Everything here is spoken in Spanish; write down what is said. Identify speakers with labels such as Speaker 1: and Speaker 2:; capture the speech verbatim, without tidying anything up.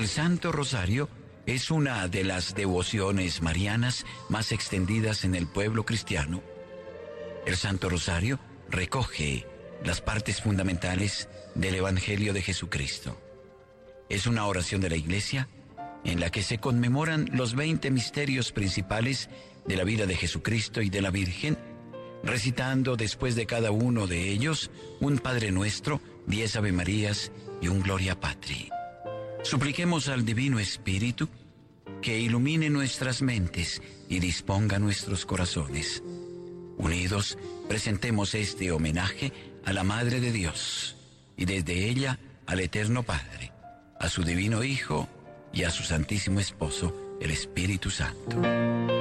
Speaker 1: El Santo Rosario es una de las devociones marianas más extendidas en el pueblo cristiano. El Santo Rosario recoge las partes fundamentales del Evangelio de Jesucristo. Es una oración de la Iglesia en la que se conmemoran los veinte misterios principales de la vida de Jesucristo y de la Virgen, recitando después de cada uno de ellos un Padre Nuestro, diez Ave Marías y un Gloria Patri. Supliquemos al Divino Espíritu que ilumine nuestras mentes y disponga nuestros corazones. Unidos, presentemos este homenaje a la Madre de Dios y desde ella al Eterno Padre, a su Divino Hijo y a su Santísimo Esposo, el Espíritu Santo.